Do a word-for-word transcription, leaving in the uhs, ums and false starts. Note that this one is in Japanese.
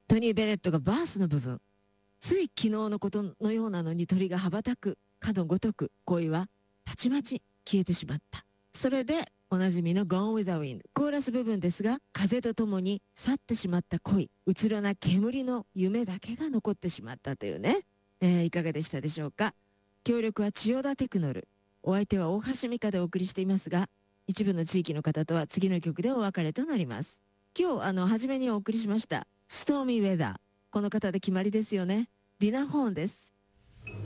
トニー・ベネットがバースの部分。つい昨日のことのようなのに鳥が羽ばたくかのごとく恋はたちまち消えてしまった。それでおなじみの Gone with the Wind コーラス部分ですが、風とともに去ってしまった恋、うつろな煙の夢だけが残ってしまったというね、えー、いかがでしたでしょうか。協力は千代田テクノル、お相手は大橋美香でお送りしていますが、一部の地域の方とは次の曲でお別れとなります。今日あの初めにお送りしました Stormy Weather、この方で決まりですよね。リナ・ホーンです。